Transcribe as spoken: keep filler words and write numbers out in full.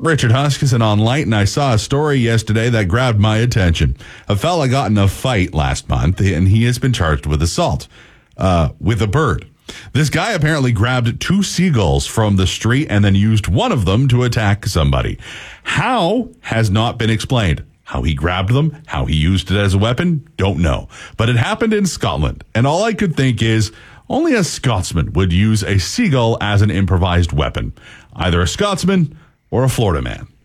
Richard Huskisson on Light, and I saw a story yesterday that grabbed my attention. A fella got in a fight last month, and he has been charged with assault uh, with a bird. This guy apparently grabbed two seagulls from the street and then used one of them to attack somebody. How has not been explained. How he grabbed them, how he used it as a weapon, don't know. But it happened in Scotland, and all I could think is only a Scotsman would use a seagull as an improvised weapon. Either a Scotsman or a Florida man.